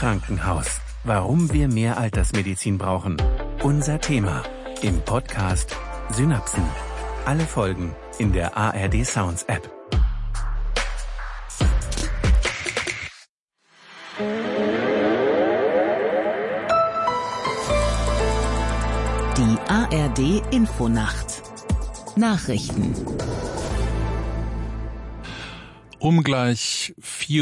Krankenhaus. Warum wir mehr Altersmedizin brauchen. Unser Thema im Podcast Synapsen. Alle Folgen in der ARD Sounds App. Die ARD Infonacht. Nachrichten. Gleich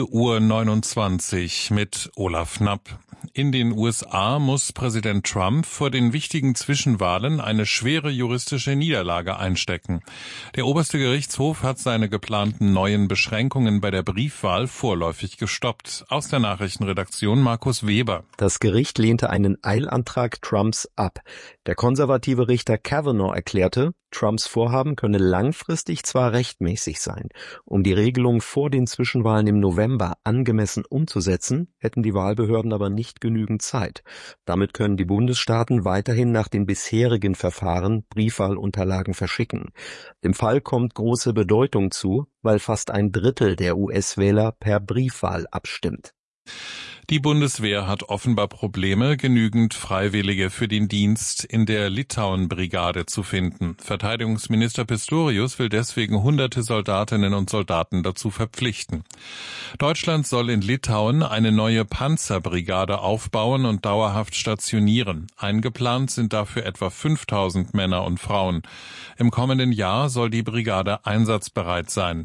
4:29 Uhr mit Olaf Knapp. In den USA muss Präsident Trump vor den wichtigen Zwischenwahlen eine schwere juristische Niederlage einstecken. Der oberste Gerichtshof hat seine geplanten neuen Beschränkungen bei der Briefwahl vorläufig gestoppt. Aus der Nachrichtenredaktion Markus Weber. Das Gericht lehnte einen Eilantrag Trumps ab. Der konservative Richter Kavanaugh erklärte, Trumps Vorhaben könne langfristig zwar rechtmäßig sein. Um die Regelung vor den Zwischenwahlen im November angemessen umzusetzen, hätten die Wahlbehörden aber nicht genügend Zeit. Damit können die Bundesstaaten weiterhin nach den bisherigen Verfahren Briefwahlunterlagen verschicken. Dem Fall kommt große Bedeutung zu, weil fast ein Drittel der US-Wähler per Briefwahl abstimmt. Die Bundeswehr hat offenbar Probleme, genügend Freiwillige für den Dienst in der Litauen-Brigade zu finden. Verteidigungsminister Pistorius will deswegen hunderte Soldatinnen und Soldaten dazu verpflichten. Deutschland soll in Litauen eine neue Panzerbrigade aufbauen und dauerhaft stationieren. Eingeplant sind dafür etwa 5.000 Männer und Frauen. Im kommenden Jahr soll die Brigade einsatzbereit sein.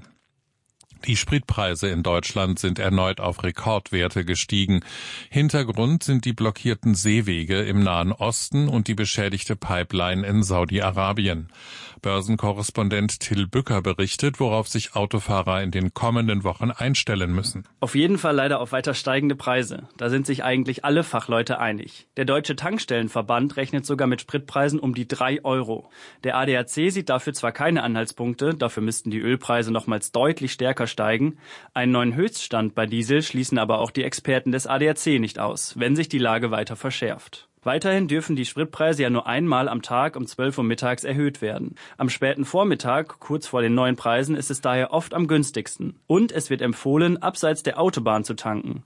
Die Spritpreise in Deutschland sind erneut auf Rekordwerte gestiegen. Hintergrund sind die blockierten Seewege im Nahen Osten und die beschädigte Pipeline in Saudi-Arabien. Börsenkorrespondent Till Bücker berichtet, worauf sich Autofahrer in den kommenden Wochen einstellen müssen. Auf jeden Fall leider auf weiter steigende Preise. Da sind sich eigentlich alle Fachleute einig. Der Deutsche Tankstellenverband rechnet sogar mit Spritpreisen um die 3 Euro. Der ADAC sieht dafür zwar keine Anhaltspunkte, dafür müssten die Ölpreise nochmals deutlich stärker steigen. Einen neuen Höchststand bei Diesel schließen aber auch die Experten des ADAC nicht aus, wenn sich die Lage weiter verschärft. Weiterhin dürfen die Spritpreise ja nur einmal am Tag um 12 Uhr mittags erhöht werden. Am späten Vormittag, kurz vor den neuen Preisen, ist es daher oft am günstigsten. Und es wird empfohlen, abseits der Autobahn zu tanken.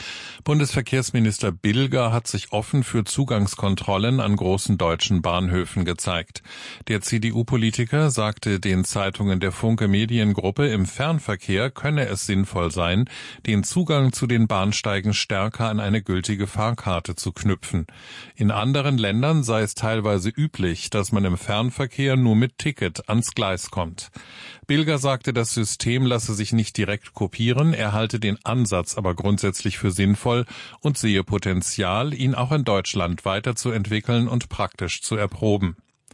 Bundesverkehrsminister Bilger hat sich offen für Zugangskontrollen an großen deutschen Bahnhöfen gezeigt. Der CDU-Politiker sagte den Zeitungen der Funke Mediengruppe, im Fernverkehr könne es sinnvoll sein, den Zugang zu den Bahnsteigen stärker an eine gültige Fahrkarte zu knüpfen. In anderen Ländern sei es teilweise üblich, dass man im Fernverkehr nur mit Ticket ans Gleis kommt. Bilger sagte, das System lasse sich nicht direkt kopieren, er halte den Ansatz aber grundsätzlich für sinnvoll und sehe Potenzial, ihn auch in Deutschland weiterzuentwickeln und praktisch zu erproben.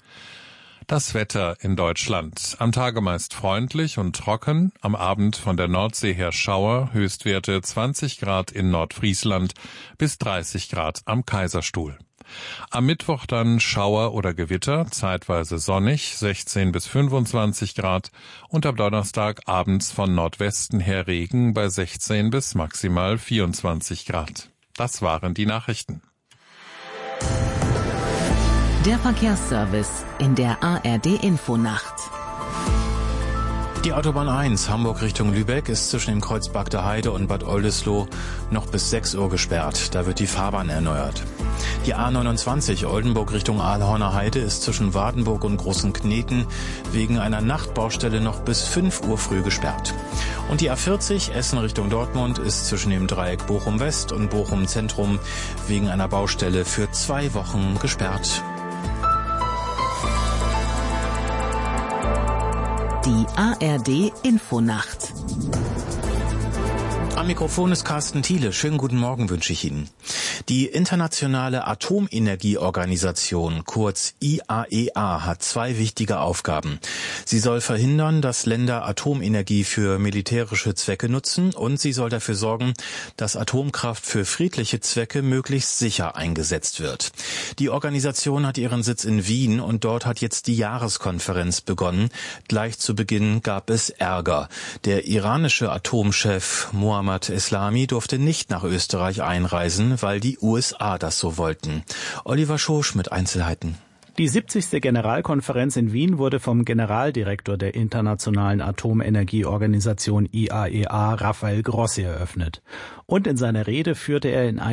Das Wetter in Deutschland. Am Tage meist freundlich und trocken, am Abend von der Nordsee her Schauer, Höchstwerte 20 Grad in Nordfriesland bis 30 Grad am Kaiserstuhl. Am Mittwoch dann Schauer oder Gewitter, zeitweise sonnig, 16 bis 25 Grad und am Donnerstag abends von Nordwesten her Regen bei 16 bis maximal 24 Grad. Das waren die Nachrichten. Der Verkehrsservice in der ARD Infonacht. Die Autobahn 1 Hamburg Richtung Lübeck ist zwischen dem Kreuz Bagder Heide und Bad Oldesloe noch bis 6 Uhr gesperrt. Da wird die Fahrbahn erneuert. Die A29 Oldenburg Richtung Aalhorner Heide ist zwischen Wardenburg und Großenkneten wegen einer Nachtbaustelle noch bis 5 Uhr früh gesperrt. Und die A40 Essen Richtung Dortmund ist zwischen dem Dreieck Bochum West und Bochum Zentrum wegen einer Baustelle für 2 Wochen gesperrt. Die ARD Infonacht. Am Mikrofon ist Carsten Thiele. Schönen guten Morgen wünsche ich Ihnen. Die Internationale Atomenergieorganisation, kurz IAEA, hat 2 wichtige Aufgaben. Sie soll verhindern, dass Länder Atomenergie für militärische Zwecke nutzen, und sie soll dafür sorgen, dass Atomkraft für friedliche Zwecke möglichst sicher eingesetzt wird. Die Organisation hat ihren Sitz in Wien und dort hat jetzt die Jahreskonferenz begonnen. Gleich zu Beginn gab es Ärger. Der iranische Atomchef Mohammad Eslami durfte nicht nach Österreich einreisen, weil die USA das so wollten. Oliver Schosch mit Einzelheiten. Die 70. Generalkonferenz in Wien wurde vom Generaldirektor der Internationalen Atomenergieorganisation IAEA, Rafael Grossi, eröffnet. Und in seiner Rede führte er in